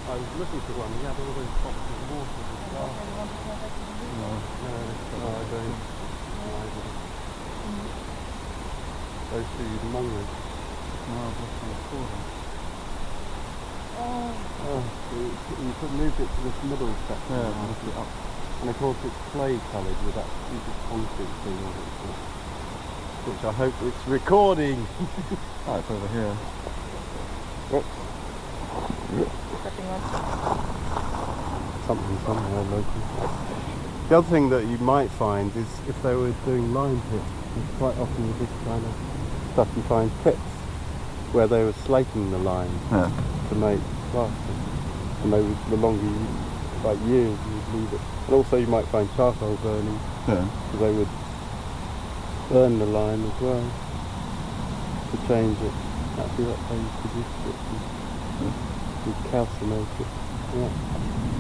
I was looking for one. He had all those boxes of water as well. No. No, I don't. No, I don't. Those two humongous. No, that's on the corner. Oh, you could move it to this middle section. Yeah, now. lift it up. And of course it's clay coloured with that stupid concrete thing on it. Which I hope it's recording. Oh, it's over here. Something somewhere local. The other thing that you might find is if they were doing lime pits, because quite often with this kind of stuff you find pits where they were slaking the lime Yeah. to make plaster. And they would, the longer you, like years, you would leave it. And also you might find charcoal burning, Yeah. because they would burn the lime as well to change it. Actually that's how you produce it. You calcinate it. Yeah.